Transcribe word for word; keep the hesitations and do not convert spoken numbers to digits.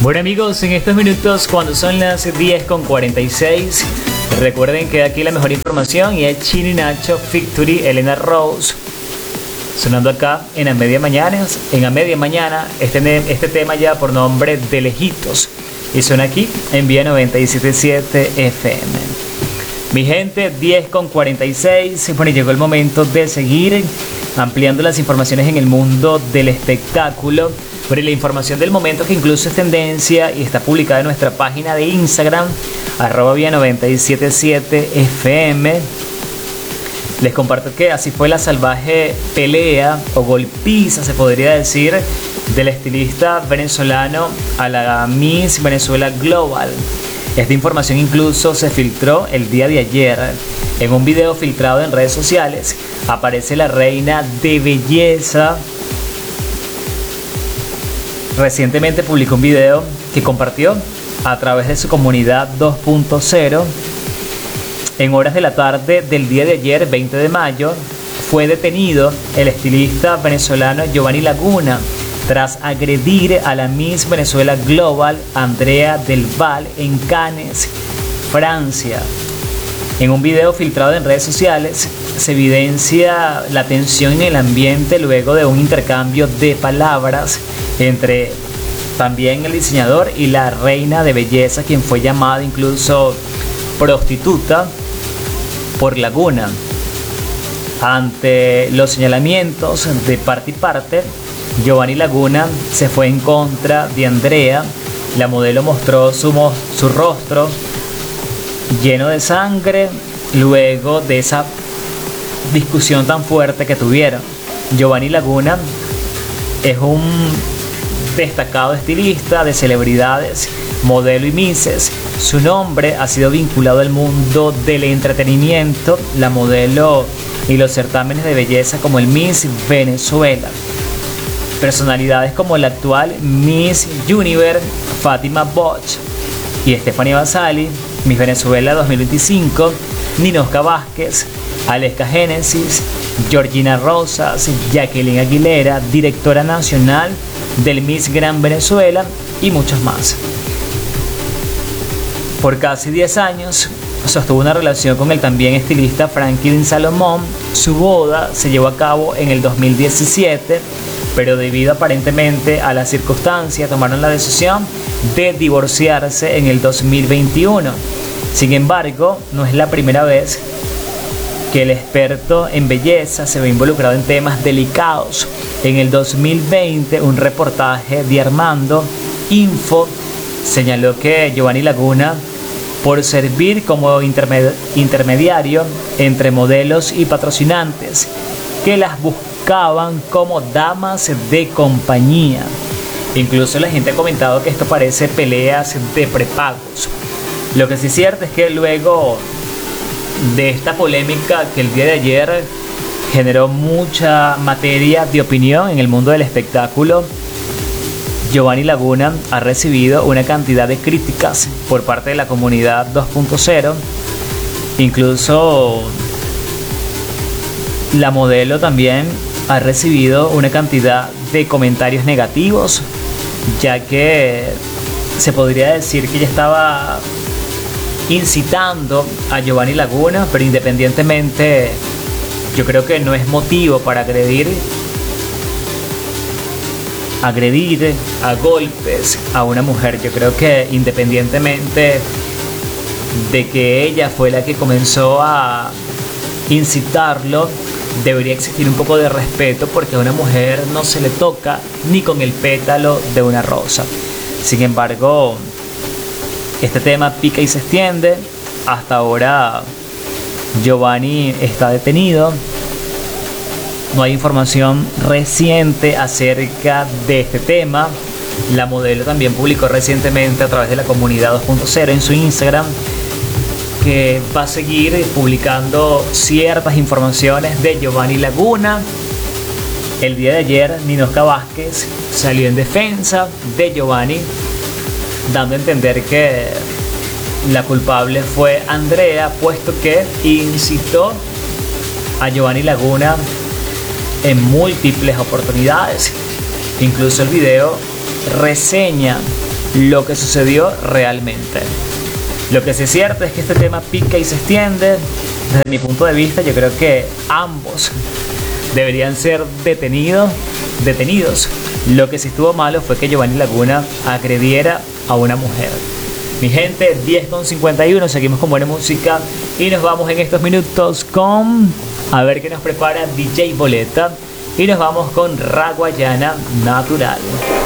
Bueno amigos, en estos minutos cuando son las diez con cuarenta y seis, recuerden que aquí la mejor información y es Chino y Nacho, Victory, Elena Rose, sonando acá en A Media Mañana, en A Media Mañana, este, este tema ya por nombre de Lejitos, y suena aquí en Vía noventa y siete punto siete F M. Mi gente, diez con cuarenta y seis, bueno, llegó el momento de seguir ampliando las informaciones en el mundo del espectáculo. Pero la información del momento, que incluso es tendencia y está publicada en nuestra página de Instagram, arroba Vía noventa y siete punto siete F M. Les comparto que así fue la salvaje pelea o golpiza, se podría decir, del estilista venezolano a la Miss Venezuela Global. Esta información incluso se filtró el día de ayer. En un video filtrado en redes sociales aparece la reina de belleza. Recientemente publicó un video que compartió a través de su comunidad dos punto cero. En horas de la tarde del día de ayer, veinte de mayo, fue detenido el estilista venezolano Giovanni Laguna tras agredir a la Miss Venezuela Global Andrea Del Val en Cannes, Francia. En un video filtrado en redes sociales se evidencia la tensión en el ambiente luego de un intercambio de palabras entre también el diseñador y la reina de belleza, quien fue llamada incluso prostituta por Laguna. Ante los señalamientos de parte y parte, Giovanni Laguna se fue en contra de Andrea. La modelo mostró su, mo- su rostro lleno de sangre luego de esa discusión tan fuerte que tuvieron. Giovanni Laguna es un destacado estilista de celebridades, modelo y misses. Su nombre ha sido vinculado al mundo del entretenimiento, la modelo y los certámenes de belleza como el Miss Venezuela. Personalidades como la actual Miss Universe Fátima Bosch y Stephanie Basali, Miss Venezuela dos mil veinticinco, Ninosca Vázquez, Aleska Génesis, Georgina Rosas, Jacqueline Aguilera, directora nacional del Miss Gran Venezuela, y muchos más. Por casi diez años sostuvo una relación con el también estilista Franklin Salomón. Su boda se llevó a cabo en el dos mil diecisiete, pero debido aparentemente a las circunstancias tomaron la decisión de divorciarse en el dos mil veintiuno. Sin embargo, no es la primera vez que el experto en belleza se ve involucrado en temas delicados. En el dos mil veinte, un reportaje de Armando Info señaló que Giovanni Laguna, por servir como intermed- intermediario entre modelos y patrocinantes que las buscaban como damas de compañía. Incluso la gente ha comentado que esto parece peleas de prepagos. Lo que sí es cierto es que luego de esta polémica que el día de ayer generó mucha materia de opinión en el mundo del espectáculo, Giovanni Laguna ha recibido una cantidad de críticas por parte de la comunidad dos punto cero. Incluso la modelo también ha recibido una cantidad de comentarios negativos, ya que se podría decir que ella estaba incitando a Giovanni Laguna, pero independientemente, yo creo que no es motivo para agredir agredir a golpes a una mujer. Yo creo que independientemente de que ella fue la que comenzó a incitarlo, debería existir un poco de respeto, porque a una mujer no se le toca ni con el pétalo de una rosa. Sin embargo, este tema pica y se extiende. Hasta ahora Giovanni está detenido. No hay información reciente acerca de este tema. La modelo también publicó recientemente a través de la comunidad dos punto cero en su Instagram que va a seguir publicando ciertas informaciones de Giovanni Laguna. El día de ayer, Ninosca Vázquez salió en defensa de Giovanni, dando a entender que la culpable fue Andrea, puesto que incitó a Giovanni Laguna en múltiples oportunidades. Incluso el video reseña lo que sucedió realmente. Lo que sí es cierto es que este tema pica y se extiende. Desde mi punto de vista, yo creo que ambos deberían ser detenidos, detenidos. Lo que sí estuvo malo fue que Giovanni Laguna agrediera a una mujer. Mi gente, diez con cincuenta y uno, seguimos con buena música y nos vamos en estos minutos con, a ver qué nos prepara D J Boleta, y nos vamos con Raguayana Natural.